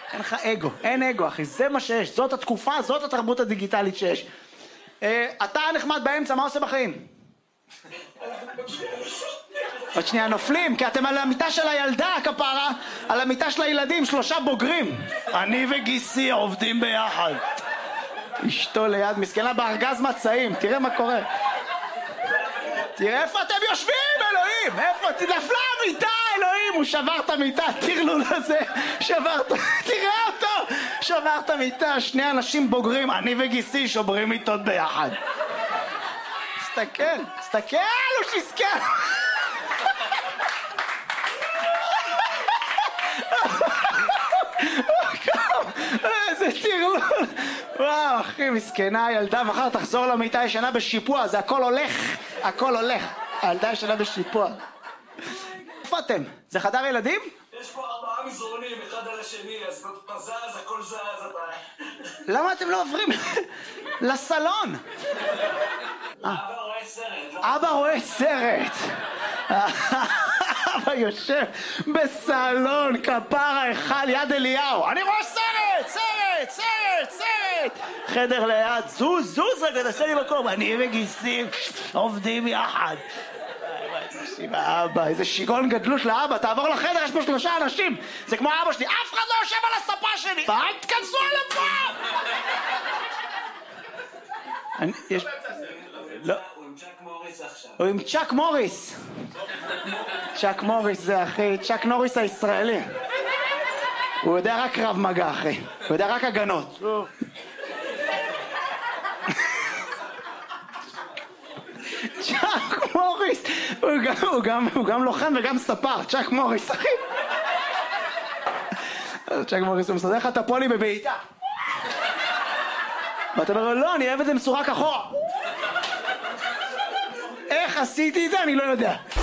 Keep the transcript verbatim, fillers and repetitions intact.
אין לך אגו, אין אגו, אחי, זה מה שיש, זאת התקופה, זאת התרבות הדיגיטלית שיש. אתה נחמד באמצע, מה עושה בחיים? עוד שנייה נופלים, כי אתם על המיטה של הילדה, כפרה, על המיטה של הילדים, שלושה בוגרים. אני וגיסי עובדים ביחד. אשתו ליד, מסכנה בארגז מצעים, תראה מה קורה. תראה איפה אתם יושבים, אלוהים, איפה, נפלה המיטה, אלוהים, הוא שבר את המיטה, תרלול הזה, שבר, תראה אותו, שבר את המיטה, שני אנשים בוגרים, אני וגיסי שוברים מיטות ביחד. תסתכל, תסתכל, הוא שיסכל. איזה תרלול. וואו, אחי, מסכנה הילדה, מחר תחזור למיטה ישנה בשיפוע, זה הכל הולך, הכל הולך. הילדה ישנה בשיפוע. איפה אתם? זה חדר ילדים? יש פה ארבעה מזרונים, אחד על השני, אז אתה זז, הכל זז, אתה... למה אתם לא עוברים לסלון? אבא רואה סרט. אבא רואה סרט. אבא יושב בסלון, כפרה אחד יד אליהו. אני רואה סרט, סרט, סרט, סרט. חדר ליד, זוז, זוז רגע, תעשה לי מקום. אני וגיסים עובדים יחד. אבא, איזה שיגעון גדלוש לאבא, תעבור לחדר, יש פה שלושה אנשים. זה כמו אבא שלי, אף אחד לא יושב על הספה שלי. אל תכנסו על הפה. יש... לא. הוא עם צ'אק מוריס. צ'אק מוריס זה אחי, צ'אק נוריס הישראלי. הוא יודע רק קרב מגע אחי, הוא יודע רק הגנות. צ'אק מוריס, הוא גם, הוא גם, הוא גם לוחם וגם ספר, צ'אק מוריס אחי. צ'אק מוריס הוא מסדר לך את הפולי בבעיטה. ואתה אומר לו, לא, אני אוהב את זה מסורק אחורה. איך עשיתי את זה? אני לא יודע.